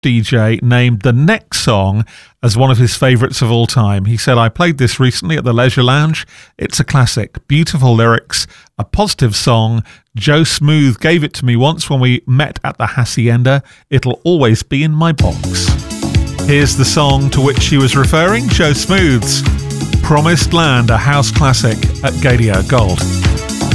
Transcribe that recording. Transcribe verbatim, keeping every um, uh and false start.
D J named the next song as one of his favourites of all time. He said, I played this recently at the Leisure Lounge. It's a classic. Beautiful lyrics, a positive song. Joe Smooth gave it to me once when we met at the Hacienda. It'll always be in my box. Here's the song to which she was referring, Joe Smooth's Promised Land, a house classic at Gadio Gold.